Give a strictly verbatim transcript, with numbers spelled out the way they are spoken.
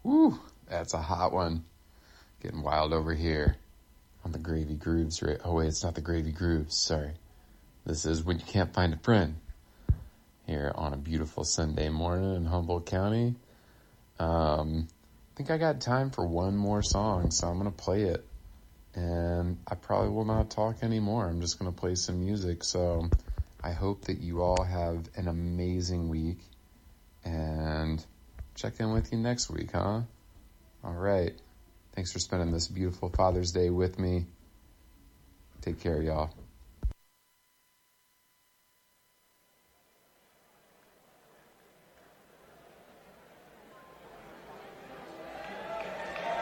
Woo, that's a hot one. Getting wild over here on the Gravy Grooves. Right? Oh wait, it's not the Gravy Grooves. Sorry. This is When You Can't Find a Friend. Here on a beautiful Sunday morning in Humboldt County. Um, I think I got time for one more song, so I'm going to play it. And I probably will not talk anymore. I'm just going to play some music. So I hope that you all have an amazing week. And check in with you next week, huh? All right. Thanks for spending this beautiful Father's Day with me. Take care, y'all.